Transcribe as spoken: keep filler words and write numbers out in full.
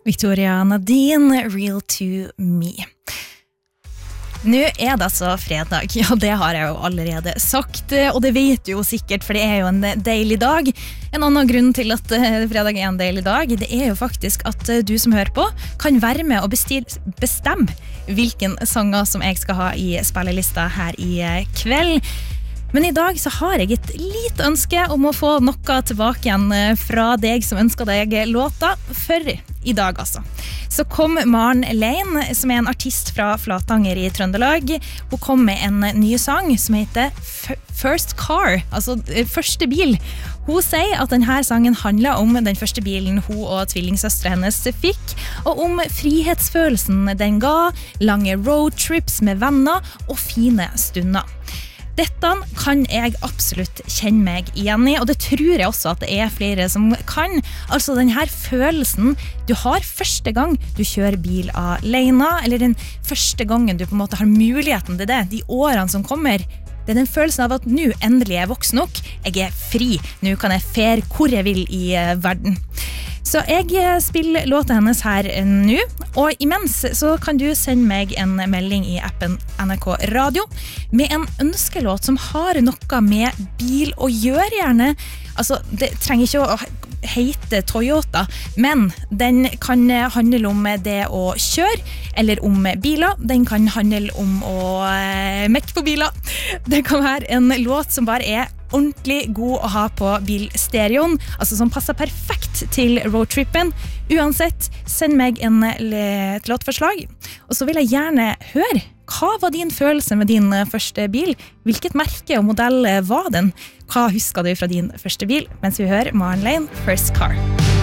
Victoria Nadine, Real to Me. Nå er det altså fredag, ja det har jeg jo allerede sagt, og det vet du jo sikkert, for det er jo en deilig dag. En annen grunn til at fredag er en deilig dag, det er jo faktisk at du som hører på kan være med og bestemme hvilken sanger som jeg skal ha i spillelista her i kveld. Men i dag så har jeg et lite ønske om å få noe tilbake igjen fra deg som ønsker deg låta for i dag altså. Så kom Maren Lein, som er en artist fra Flatanger i Trøndelag. Hun kom med en ny sang som heter First Car, altså første bil. Hun sier at denne sangen handler om den første bilen hun og tvillingsøstre hennes fikk, og om frihetsfølelsen den ga, lange roadtrips med venner og fine stunder. Dette kan jeg absolutt kjenne meg igjen i, og det tror jeg også at det er flere som kan. Altså denne følelsen du har første gang du kjører bil alene, eller den første gangen du på en måte har muligheten til det, de årene som kommer. Det er den følelsen av at nå endelig er jeg voksen nok, jeg er fri, nå kan jeg fere hvor jeg vil i verden. Så jeg spiller låta hennes her nå, og imens så kan du sende meg en melding i appen N R K Radio med en ønskelåt som har noe med bil å gjøre gjerne. Altså, det trenger ikke å hete Toyota, men den kan handle om det å kjøre, eller om biler. Den kan handle om å eh, mekke på biler. Det kan være en låt som bare er ordentlig god å ha på bilstereoen, altså som passer perfekt til roadtrippen. Uansett, send meg en, et låtforslag, og så vil jeg gjerne høre hva var din følelse med din første bil? Hvilket merke og modell var den? Hva husker du fra din første bil? Mens vi hører Maren Lein, First Car.